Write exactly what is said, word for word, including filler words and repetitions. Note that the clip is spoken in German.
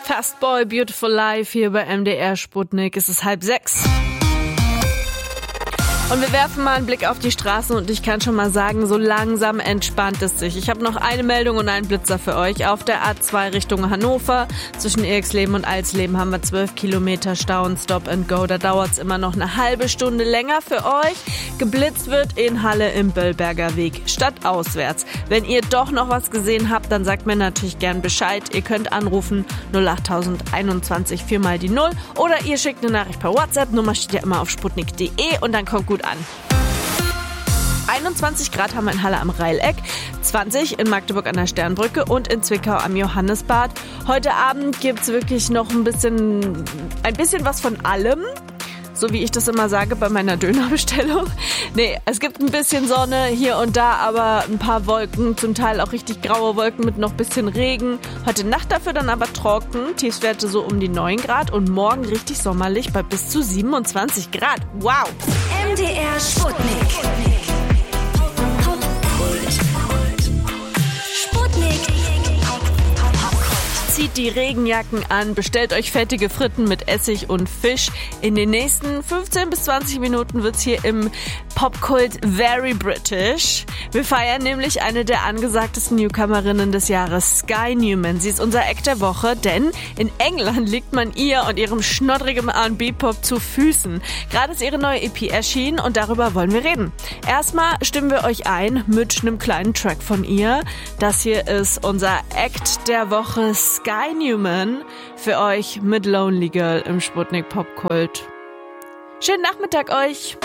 Fastboy, Beautiful Life hier bei M D R Sputnik. Es ist halb sechs. Und wir werfen mal einen Blick auf die Straßen und ich kann schon mal sagen, so langsam entspannt es sich. Ich habe noch eine Meldung und einen Blitzer für euch. Auf der A zwei Richtung Hannover, zwischen Eriksleben und Alsleben haben wir zwölf Kilometer Stau und Stop and Go. Da dauert es immer noch eine halbe Stunde länger für euch. Geblitzt wird in Halle im Böllberger Weg, stadtauswärts. Wenn ihr doch noch was gesehen habt, dann sagt mir natürlich gern Bescheid. Ihr könnt anrufen null acht einundzwanzig vier mal die null oder ihr schickt eine Nachricht per WhatsApp. Nummer steht ja immer auf sputnik punkt de und dann kommt gut an. einundzwanzig Grad haben wir in Halle am Reileck, zwanzig in Magdeburg an der Sternbrücke und in Zwickau am Johannesbad. Heute Abend gibt's wirklich noch ein bisschen, ein bisschen was von allem. So wie ich das immer sage bei meiner Dönerbestellung. Nee, es gibt ein bisschen Sonne hier und da, aber ein paar Wolken, zum Teil auch richtig graue Wolken mit noch ein bisschen Regen. Heute Nacht dafür dann aber trocken, Tiefstwerte so um die neun Grad und morgen richtig sommerlich bei bis zu siebenundzwanzig Grad. Wow! M D R Sputnik. Zieht die Regenjacken an, bestellt euch fettige Fritten mit Essig und Fisch. In den nächsten fünfzehn bis zwanzig Minuten wird's hier im Popkult Very British. Wir feiern nämlich eine der angesagtesten Newcomerinnen des Jahres, Sky Newman. Sie ist unser Act der Woche, denn in England liegt man ihr und ihrem schnoddrigen R und B-Pop zu Füßen. Gerade ist ihre neue E P erschienen und darüber wollen wir reden. Erstmal stimmen wir euch ein mit einem kleinen Track von ihr. Das hier ist unser Act der Woche, Sky Newman, für euch mit Lonely Girl im Sputnik Popkult. Schönen Nachmittag euch!